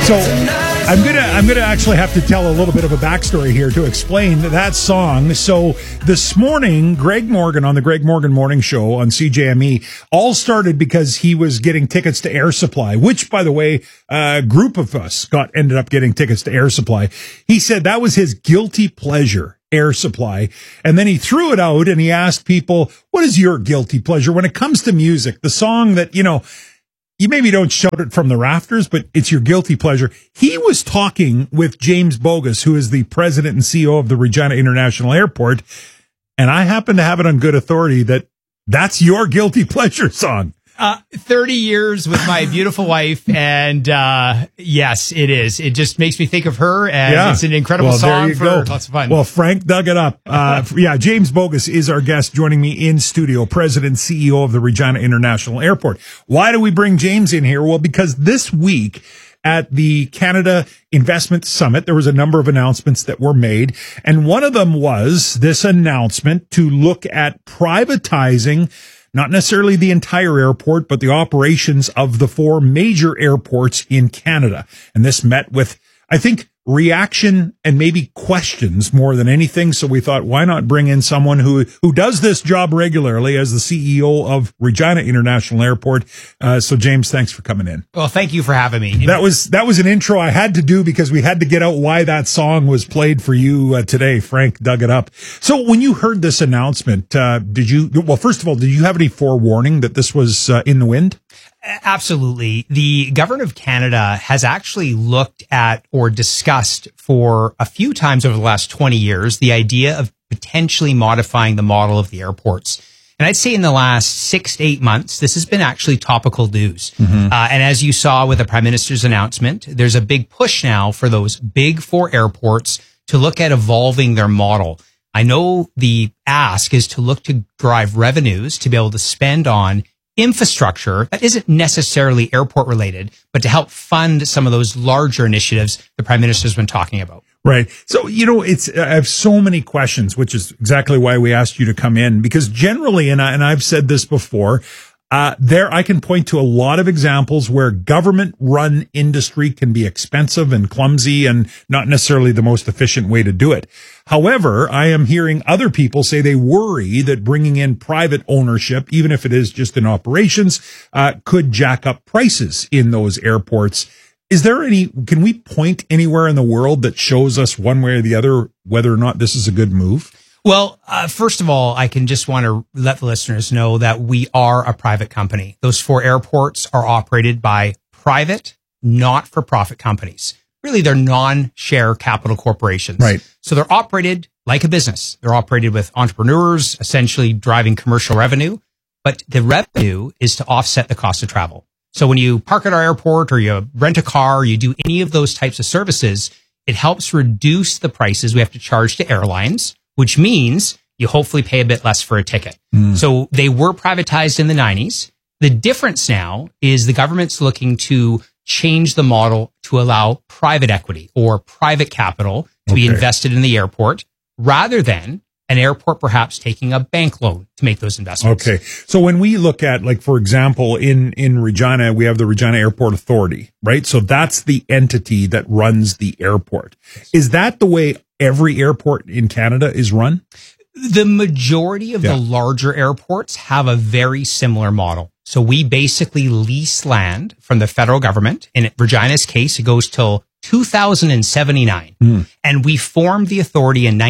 So I'm gonna actually have to tell a little bit of a backstory here to explain that song. So this morning, Greg Morgan on the Greg Morgan Morning Show on CJME all started because he was getting tickets to Air Supply, which, by the way, a group of us ended up getting tickets to Air Supply. He said that was his guilty pleasure, Air Supply. And then he threw it out and he asked people, what is your guilty pleasure when it comes to music? The song that, you maybe don't shout it from the rafters, but it's your guilty pleasure. He was talking with James Bogus, who is the president and CEO of the Regina International Airport. And I happen to have it on good authority that that's your guilty pleasure song. 30 years with my beautiful wife, and yes, it is. It just makes me think of her, and it's an incredible song for lots of fun. Well, Frank dug it up. James Bogus is our guest, joining me in studio, President and CEO of the Regina International Airport. Why do we bring James in here? Well, because this week at the Canada Investment Summit, there was a number of announcements that were made, and one of them was this announcement to look at privatizing not necessarily the entire airport, but the operations of the 4 major airports in Canada. And this met with, I think, reaction and maybe questions more than anything. So we thought, why not bring in someone who does this job regularly as the CEO of Regina International Airport. So James, thanks for coming in. Well, thank you for having me. That was an intro I had to do because we had to get out why that song was played for you today. Frank dug it up. So when you heard this announcement, first of all, did you have any forewarning that this was in the wind? Absolutely. The government of Canada has actually looked at or discussed for a few times over the last 20 years the idea of potentially modifying the model of the airports. And I'd say in the last 6 to 8 months, this has been actually topical news. Mm-hmm. And as you saw with the Prime Minister's announcement, there's a big push now for those big 4 airports to look at evolving their model. I know the ask is to look to drive revenues to be able to spend on infrastructure that isn't necessarily airport related, but to help fund some of those larger initiatives the Prime Minister's been talking about. Right. So, I have so many questions, which is exactly why we asked you to come in, because generally, and I've said this before, I can point to a lot of examples where government-run industry can be expensive and clumsy and not necessarily the most efficient way to do it. However, I am hearing other people say they worry that bringing in private ownership, even if it is just in operations, could jack up prices in those airports. Can we point anywhere in the world that shows us one way or the other whether or not this is a good move? Well, first of all, I can just want to let the listeners know that we are a private company. Those 4 airports are operated by private, not-for-profit companies. Really, they're non-share capital corporations. Right. So they're operated like a business. They're operated with entrepreneurs, essentially driving commercial revenue. But the revenue is to offset the cost of travel. So when you park at our airport or you rent a car, or you do any of those types of services, it helps reduce the prices we have to charge to airlines, which means you hopefully pay a bit less for a ticket. So they were privatized in the 90s. The difference now is the government's looking to change the model to allow private equity or private capital to be invested in the airport rather than an airport perhaps taking a bank loan to make those investments. Okay. So when we look at, like, for example, in Regina, we have the Regina Airport Authority, right? So that's the entity that runs the airport. Is that the way every airport in Canada is run? The majority of the larger airports have a very similar model. So we basically lease land from the federal government. In Regina's case, it goes till 2079. And we formed the authority in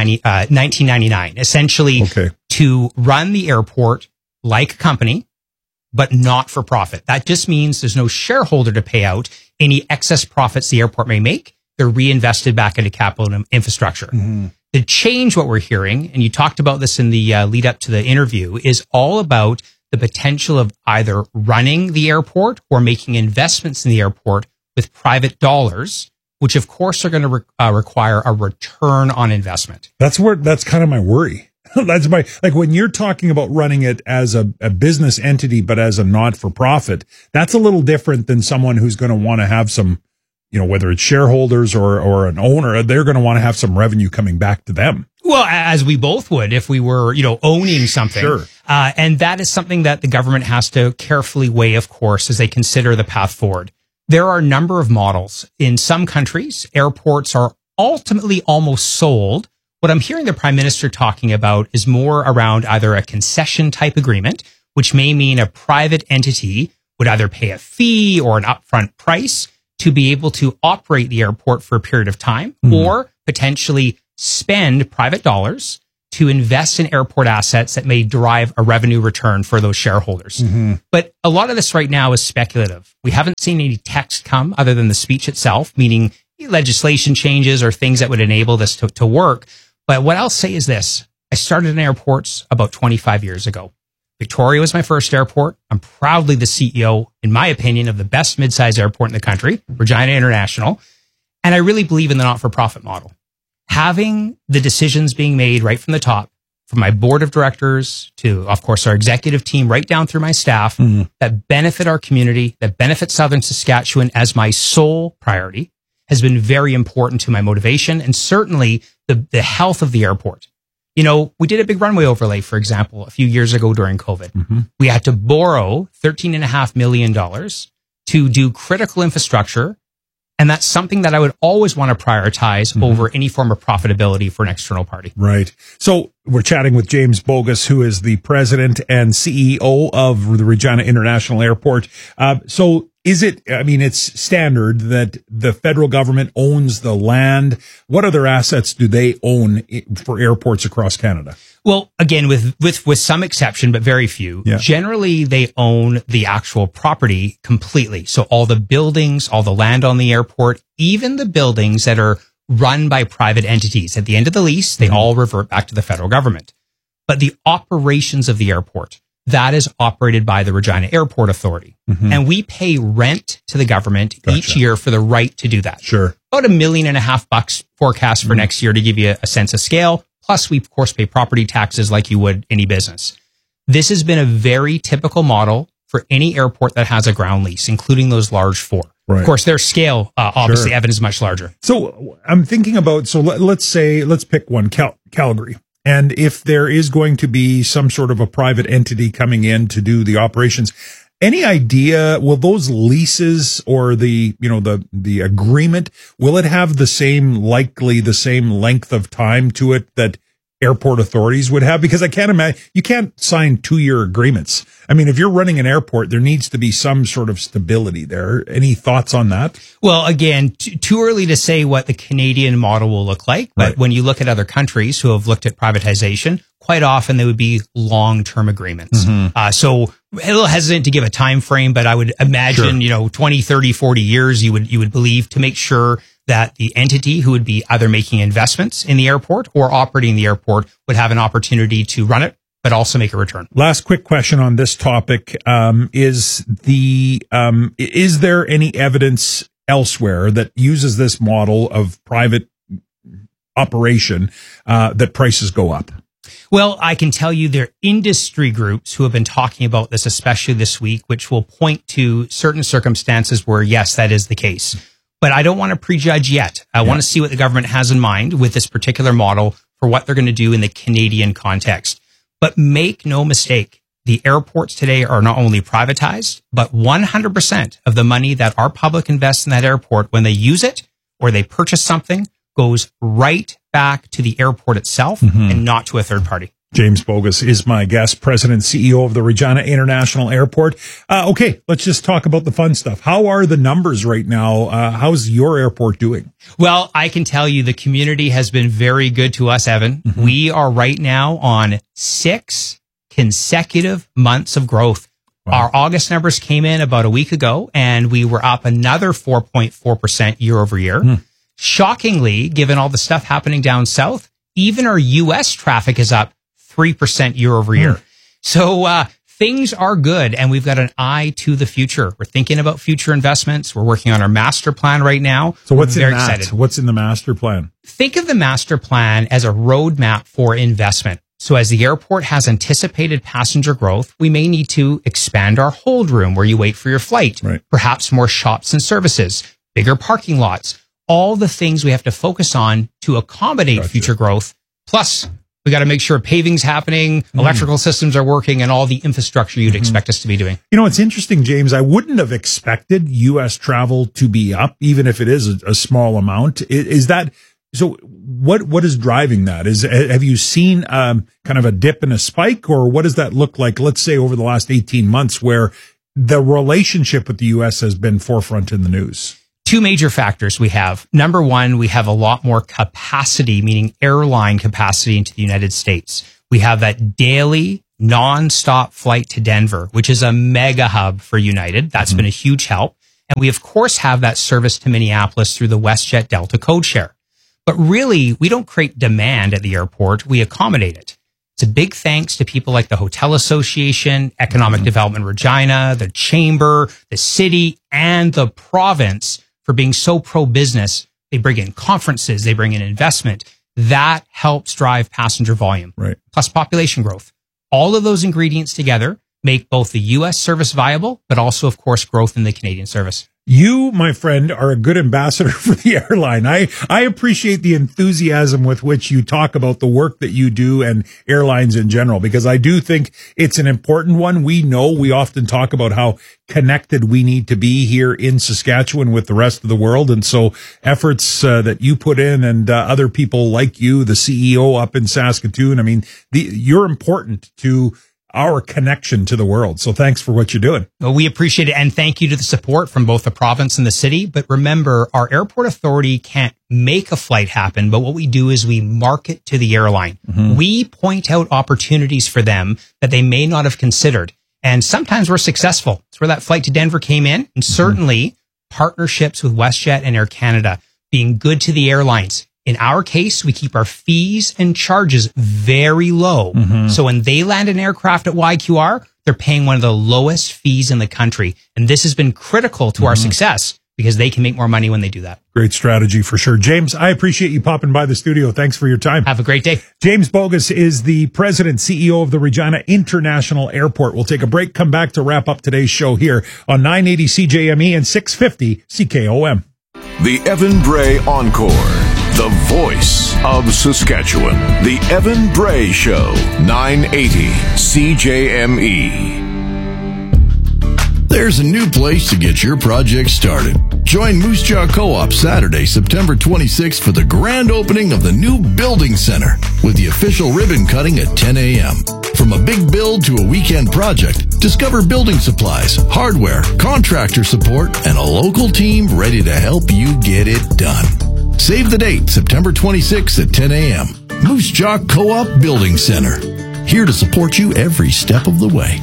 1999, essentially to run the airport like a company, but not for profit. That just means there's no shareholder to pay out any excess profits the airport may make. They're reinvested back into capital and infrastructure. The change, what we're hearing, and you talked about this in the lead up to the interview, is all about the potential of either running the airport or making investments in the airport with private dollars, which of course are going to require a return on investment. That's kind of my worry. When you're talking about running it as a business entity, but as a not-for-profit, that's a little different than someone who's going to want to have some, whether it's shareholders or an owner, they're going to want to have some revenue coming back to them. Well, as we both would if we were, owning something. Sure. And that is something that the government has to carefully weigh, of course, as they consider the path forward. There are a number of models. In some countries, airports are ultimately almost sold. What I'm hearing the Prime Minister talking about is more around either a concession type agreement, which may mean a private entity would either pay a fee or an upfront price to be able to operate the airport for a period of time, or potentially spend private dollars to invest in airport assets that may derive a revenue return for those shareholders. But a lot of this right now is speculative. We haven't seen any text come other than the speech itself, meaning legislation changes or things that would enable this to work. But what I'll say is this. I started in airports about 25 years ago. Victoria was my first airport. I'm proudly the CEO, in my opinion, of the best mid-sized airport in the country, Regina International. And I really believe in the not-for-profit model. Having the decisions being made right from the top, from my board of directors to, of course, our executive team, right down through my staff, that benefit our community, that benefit Southern Saskatchewan as my sole priority, has been very important to my motivation and certainly the health of the airport. You know, we did a big runway overlay, for example, a few years ago during COVID. We had to borrow $13.5 million to do critical infrastructure. And that's something that I would always want to prioritize over any form of profitability for an external party. Right. So we're chatting with James Bogus, who is the president and CEO of the Regina International Airport. So is it, I mean, it's standard that the federal government owns the land. What other assets do they own for airports across Canada? Well, again, with some exception, but very few, generally they own the actual property completely. So all the buildings, all the land on the airport, even the buildings that are run by private entities. At the end of the lease, they all revert back to the federal government. But the operations of the airport, that is operated by the Regina Airport Authority. And we pay rent to the government each year for the right to do that. Sure. About $1.5 million forecast for next year to give you a sense of scale. Plus, we, of course, pay property taxes like you would any business. This has been a very typical model for any airport that has a ground lease, including those large four. Right. Of course, their scale, obviously, Evan, is much larger. So I'm thinking about, so let's pick one, Calgary. And if there is going to be some sort of a private entity coming in to do the operations, any idea, will those leases or the agreement, will it have the same length of time to it that airport authorities would have? Because I can't imagine, you can't sign 2-year agreements. I mean, if you're running an airport, there needs to be some sort of stability there. Any thoughts on that? Well, again, too early to say what the Canadian model will look like. But when you look at other countries who have looked at privatization, quite often they would be long-term agreements. So a little hesitant to give a time frame, but I would imagine, 20, 30, 40 years, you would believe, to make sure that the entity who would be either making investments in the airport or operating the airport would have an opportunity to run it, but also make a return. Last quick question on this topic. Is there any evidence elsewhere that uses this model of private operation, that prices go up? Well, I can tell you there are industry groups who have been talking about this, especially this week, which will point to certain circumstances where, yes, that is the case. But I don't want to prejudge yet. I want to see what the government has in mind with this particular model for what they're going to do in the Canadian context. But make no mistake, the airports today are not only privatized, but 100% of the money that our public invests in that airport, when they use it or they purchase something, goes right back to the airport itself and not to a third party. James Bogus is my guest, president, CEO of the Regina International Airport. Okay, let's just talk about the fun stuff. How are the numbers right now? How's your airport doing? Well, I can tell you the community has been very good to us, Evan. We are right now on 6 consecutive months of growth. Wow. Our August numbers came in about a week ago, and we were up another 4.4% year over year. Shockingly, given all the stuff happening down south, even our U.S. traffic is up 3% year over year. So things are good, and we've got an eye to the future. We're thinking about future investments. We're working on our master plan right now. So what's in that? Excited. What's in the master plan? Think of the master plan as a roadmap for investment. So as the airport has anticipated passenger growth, we may need to expand our hold room where you wait for your flight, perhaps more shops and services, bigger parking lots, all the things we have to focus on to accommodate future growth. Plus, We got to make sure paving's happening, electrical systems are working, and all the infrastructure you'd expect us to be doing. You know, it's interesting, James. I wouldn't have expected U.S. travel to be up, even if it is a small amount. Is that so? What is driving that? Have you seen kind of a dip and a spike, or what does that look like? Let's say over the last 18 months, where the relationship with the U.S. has been forefront in the news. Two major factors we have. Number one, we have a lot more capacity, meaning airline capacity into the United States. We have that daily nonstop flight to Denver, which is a mega hub for United. That's been a huge help. And we, of course, have that service to Minneapolis through the WestJet Delta code share. But really, we don't create demand at the airport. We accommodate it. It's a big thanks to people like the Hotel Association, Economic Development Regina, the Chamber, the city, and the province for being so pro-business. They bring in conferences, they bring in investment. That helps drive passenger volume, right? Plus population growth. All of those ingredients together make both the U.S. service viable, but also, of course, growth in the Canadian service. You, my friend, are a good ambassador for the airline. I appreciate the enthusiasm with which you talk about the work that you do and airlines in general, because I do think it's an important one. We often talk about how connected we need to be here in Saskatchewan with the rest of the world. And so efforts that you put in and other people like you, the CEO up in Saskatoon, I mean, you're important to our connection to the world. So thanks for what you're doing. Well, we appreciate it. And thank you to the support from both the province and the city. But remember, our airport authority can't make a flight happen. But what we do is we market to the airline. We point out opportunities for them that they may not have considered. And sometimes we're successful. It's where that flight to Denver came in. And certainly partnerships with WestJet and Air Canada being good to the airlines. In our case, we keep our fees and charges very low. So when they land an aircraft at YQR, they're paying one of the lowest fees in the country. And this has been critical to our success because they can make more money when they do that. Great strategy for sure. James, I appreciate you popping by the studio. Thanks for your time. Have a great day. James Bogus is the president, CEO of the Regina International Airport. We'll take a break, come back to wrap up today's show here on 980 CJME and 650 CKOM. The Evan Bray Encore. The voice of Saskatchewan. The Evan Bray Show. 980 CJME. There's a new place to get your project started. Join Moose Jaw Co-op Saturday, September 26th for the grand opening of the new Building Center with the official ribbon cutting at 10 a.m. From a big build to a weekend project, discover building supplies, hardware, contractor support, and a local team ready to help you get it done. Save the date, September 26th at 10 a.m. Moose Jaw Co-op Building Center. Here to support you every step of the way.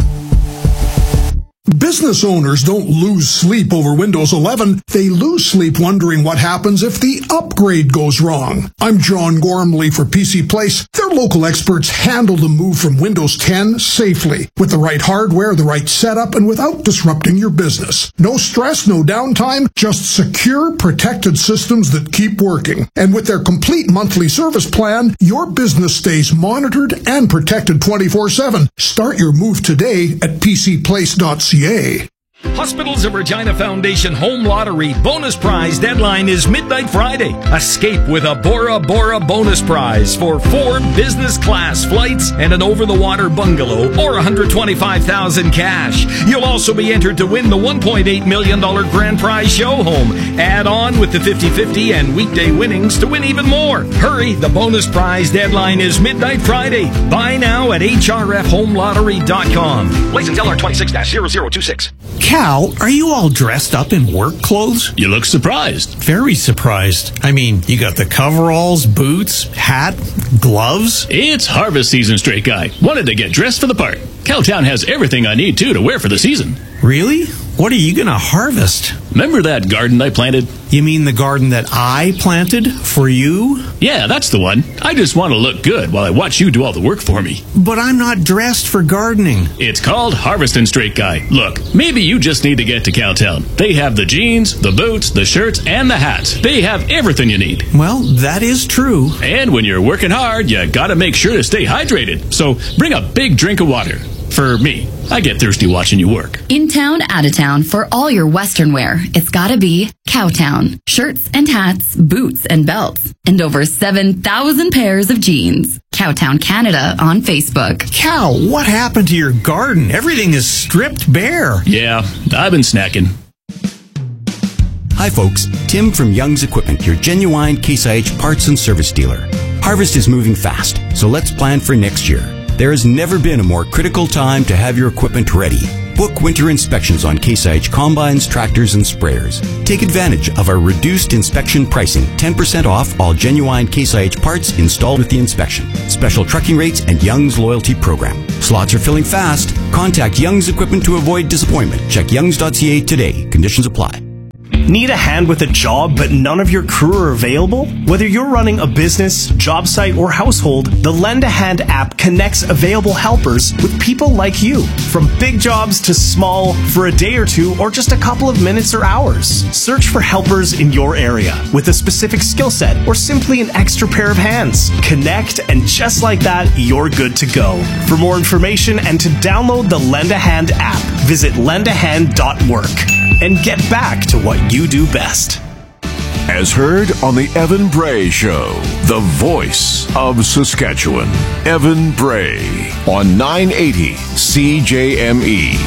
Business owners don't lose sleep over Windows 11. They lose sleep wondering what happens if the upgrade goes wrong. I'm John Gormley for PC Place. Their local experts handle the move from Windows 10 safely, with the right hardware, the right setup, and without disrupting your business. No stress, no downtime, just secure, protected systems that keep working. And with their complete monthly service plan, your business stays monitored and protected 24/7. Start your move today at pcplace.ca. Hospitals of Regina Foundation Home Lottery bonus prize deadline is midnight Friday. Escape with a Bora Bora bonus prize for 4 business class flights and an over-the-water bungalow or $125,000 cash. You'll also be entered to win the $1.8 million grand prize show home. Add on with the 50-50 and weekday winnings to win even more. Hurry, the bonus prize deadline is midnight Friday. Buy now at hrfhomelottery.com. License LR 26-0026. Cal, are you all dressed up in work clothes? You look surprised. Very surprised. I mean, you got the coveralls, boots, hat, gloves. It's harvest season, straight guy. Wanted to get dressed for the part. Cowtown has everything I need, too, to wear for the season. Really? What are you going to harvest? Remember that garden I planted? You mean the garden that I planted for you? Yeah, that's the one. I just want to look good while I watch you do all the work for me. But I'm not dressed for gardening. It's called Harvestin' Straight Guy. Look, maybe you just need to get to Cowtown. They have the jeans, the boots, the shirts, and the hats. They have everything you need. Well, that is true. And when you're working hard, you gotta make sure to stay hydrated. So bring a big drink of water. For me, I get thirsty watching you work. In town, out of town, for all your Western wear, it's gotta be Cowtown. Shirts and hats, boots and belts, and over 7,000 pairs of jeans. Cowtown Canada on Facebook. Cal, what happened to your garden? Everything is stripped bare. Yeah, I've been snacking. Hi folks, Tim from Young's Equipment, your genuine Case IH parts and service dealer. Harvest is moving fast, so let's plan for next year. There has never been a more critical time to have your equipment ready. Book winter inspections on Case IH combines, tractors, and sprayers. Take advantage of our reduced inspection pricing, 10% off all genuine Case IH parts installed with the inspection. Special trucking rates and Young's loyalty program. Slots are filling fast. Contact Young's Equipment to avoid disappointment. Check youngs.ca today. Conditions apply. Need a hand with a job, but none of your crew are available? Whether you're running a business, job site, or household, the Lend a Hand app connects available helpers with people like you. From big jobs to small, for a day or two, or just a couple of minutes or hours. Search for helpers in your area with a specific skill set or simply an extra pair of hands. Connect, and just like that, you're good to go. For more information and to download the Lend a Hand app, visit lendahand.work. And get back to what you do best. As heard on the Evan Bray Show, the voice of Saskatchewan. Evan Bray on 980 CJME.